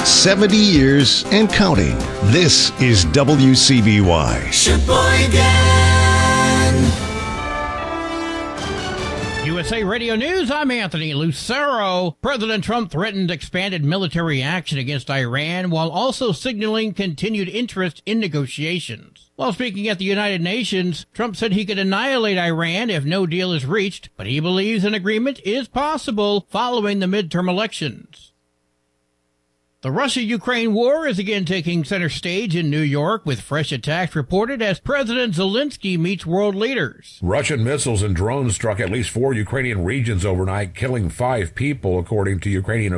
70 years and counting. This is WCBY. USA Radio News, I'm Anthony Lucero. President Trump threatened expanded military action against Iran while also signaling continued interest in negotiations. While speaking at the United Nations, Trump said he could annihilate Iran if no deal is reached, but he believes an agreement is possible following the midterm elections. The Russia-Ukraine war is again taking center stage in New York, with fresh attacks reported as President Zelensky meets world leaders. Russian missiles and drones struck at least 4 Ukrainian regions overnight, killing 5 people, according to Ukrainian